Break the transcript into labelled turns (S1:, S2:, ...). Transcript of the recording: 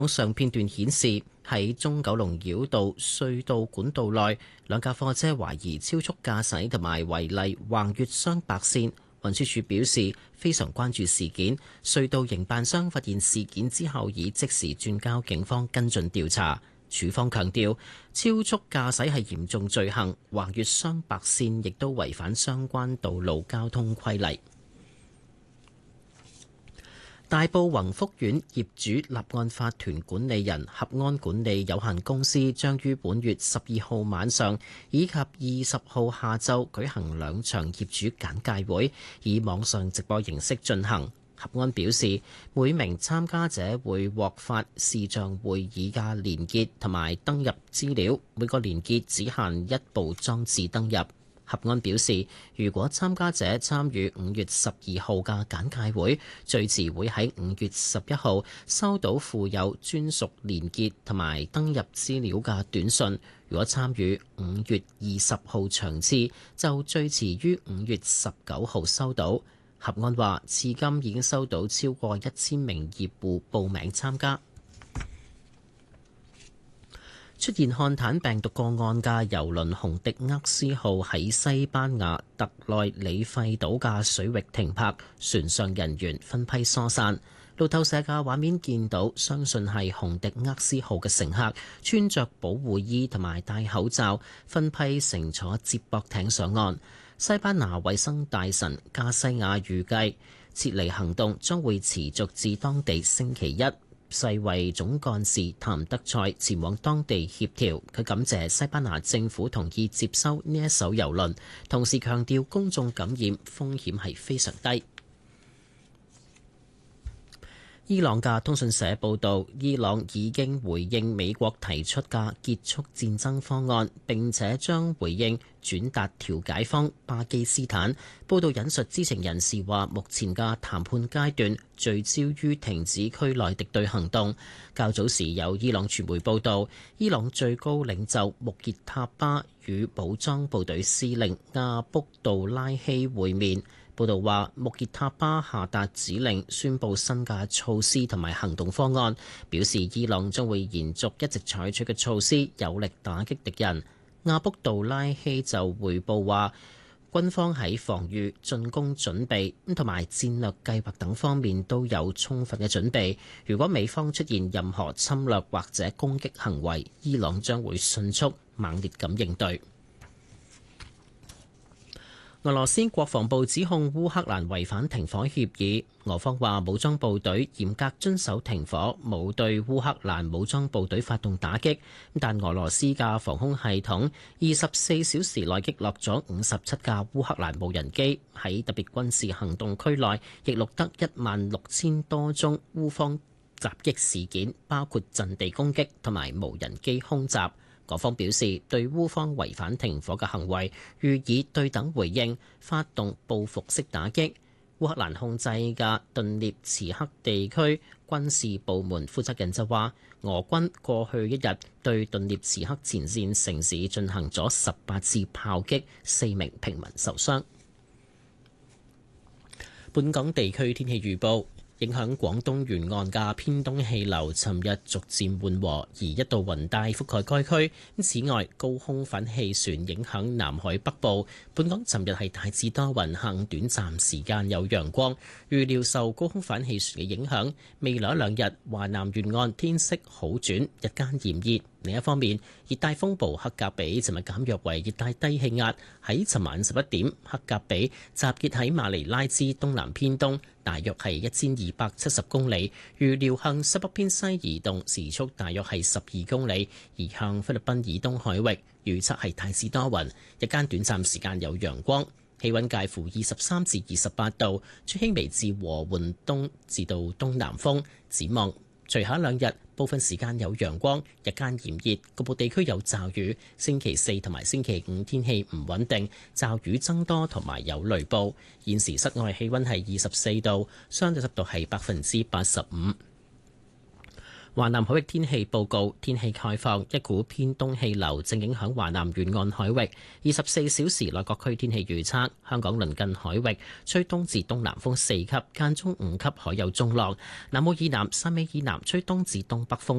S1: 網上片段顯示，喺中九龍繞道隧道管道內，兩架貨車懷疑超速駕駛同埋違例橫越雙白線。運輸署表示非常關注事件，隧道營辦商發現事件之後已即時轉交警方跟進調查。署方強調，超速駕駛係嚴重罪行，橫越雙白線亦都違反相關道路交通規例。大埔宏福苑業主立案法團管理人合安管理有限公司將於本月12號晚上以及20號下晝舉行兩場業主簡介會，以網上直播形式進行。合安表示，每名參加者會獲發視像會議嘅連結同埋登入資料，每個連結只限一部裝置登入。合安表示，如果參加者參與5月12號嘅簡介會，最遲會喺5月11號收到附有專屬連結同埋登入資料嘅短信。如果參與5月20號場次，就最遲於5月19號收到。合安話，至今已經收到超過1000名業戶報名參加。出現漢坦病毒個案嘅郵輪紅迪厄斯號喺西班牙特內里費島嘅水域停泊，船上人員分批疏散。路透社嘅畫面見到，相信係紅迪厄斯號嘅乘客穿着保護衣同埋戴口罩，分批乘坐接駁艇上岸。西班牙衛生大臣加西亞預計撤離行動將會持續至當地星期一。世衛總幹事譚德塞前往當地協調，佢感謝西班牙政府同意接收呢一艘郵輪，同時強調公眾感染風險係非常低。伊朗嘅通訊社報導，伊朗已經回應美國提出嘅結束戰爭方案，並且將回應轉達調解方巴基斯坦。報導引述知情人士話，目前嘅談判階段聚焦於停止區內敵對行動。較早時有伊朗傳媒報導，伊朗最高領袖穆傑塔巴與武裝部隊司令阿卜杜拉希會面。報道話，穆傑塔巴下達指令，宣布新嘅措施同埋行動方案，表示伊朗將會延續一直採取嘅措施，有力打擊敵人。阿卜杜拉希就回報話，軍方喺防禦、進攻準備同埋戰略計劃等方面都有充分嘅準備。如果美方出現任何侵略或者攻擊行為，伊朗將會迅速猛烈咁應對。俄羅斯國防部指控烏克蘭違反停火協議，俄方話武裝部隊嚴格遵守停火，冇對烏克蘭武裝部隊發動打擊。但俄羅斯嘅防空系統24小時內擊落咗57架烏克蘭無人機，喺特別軍事行動區內亦錄得16000多宗烏方襲擊事件，包括陣地攻擊同埋無人機空襲。俄方表示，對烏方違反停火嘅行為予以對等回應，發動報復式打擊。烏克蘭控制嘅頓涅茨克地區軍事部門負責人就話，俄軍過去一日對頓涅茨克前線城市進行咗18次炮擊，4名平民受傷。本港地區天氣預報。影響廣東沿岸嘅偏東氣流，尋日逐漸緩和，而一道雲帶覆蓋該區。此外，高空反氣旋影響南海北部。本港尋日係大致多雲，下午短暫時間有陽光。預料受高空反氣旋嘅影響，未來兩日華南沿岸天色好轉，日間炎熱。另一方面，熱帶風暴黑格比尋日減弱為熱帶低氣壓，喺尋晚11點，黑格比集結喺馬尼拉之東南偏東，大約係1270公里，預料向西北偏西移動，時速大約係12公里，移向菲律賓以東海域。預測係大致多雲，日間短暫時間有陽光，氣溫介乎23至28度，吹輕微至和緩東至到東南風。展望隨後兩日，部分時間有陽光，日間炎熱，局部地區有驟雨。星期四同埋星期五天氣唔穩定，驟雨增多同埋有雷暴。現時室外氣溫係24度，相對濕度係85%。 華南海域天氣報告，天氣概況，一股偏東氣流正影響華南沿岸海域。24小時內各區天氣預測：香港鄰近海域吹東至東南風4級，間中5級，海有中浪；南澳以南、汕尾以南吹東至東北風